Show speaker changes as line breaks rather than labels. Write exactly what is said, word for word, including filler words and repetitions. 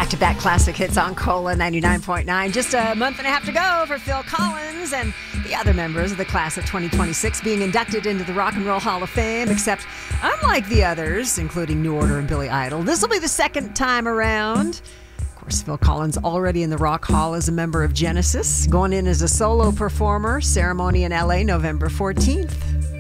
Back-to-back classic hits on Cola ninety-nine point nine. Just a month and a half to go for Phil Collins and the other members of the class of twenty twenty-six being inducted into the Rock and Roll Hall of Fame, except unlike the others, including New Order and Billy Idol, this will be the second time around. Of course, Phil Collins already in the Rock Hall as a member of Genesis, going in as a solo performer, ceremony in L A November fourteenth.